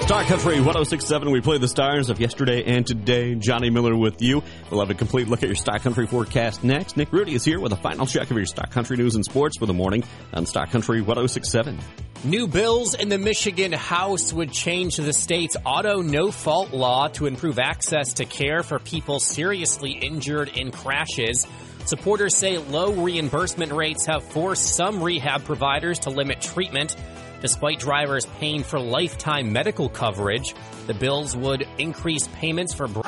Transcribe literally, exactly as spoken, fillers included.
Star Country one oh six point seven, we play the stars of yesterday and today. Johnny Miller with you. We'll have a complete look at your Star Country forecast next. Nick Rudy is here with a final check of your Star Country news and sports for the morning on Star Country one oh six point seven. New bills in the Michigan House would change the state's auto no-fault law to improve access to care for people seriously injured in crashes. Supporters say low reimbursement rates have forced some rehab providers to limit treatment. Despite drivers paying for lifetime medical coverage, the bills would increase payments for